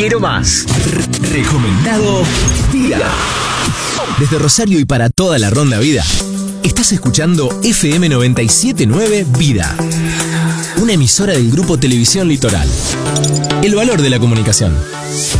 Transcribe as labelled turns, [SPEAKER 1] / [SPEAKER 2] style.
[SPEAKER 1] quiero más.
[SPEAKER 2] Recomendado Vida. Desde Rosario y para toda la Ronda Vida, estás escuchando FM 97.9 Vida. Una emisora del Grupo Televisión Litoral. El valor de la comunicación.